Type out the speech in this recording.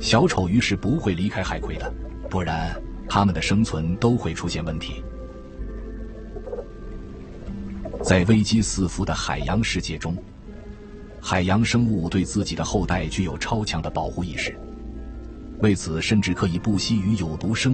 小丑鱼是不会离开海葵的，不然它们的生存都会出现问题。在危机四伏的海洋世界中，海洋生物对自己的后代具有超强的保护意识，为此甚至可以不惜与有毒生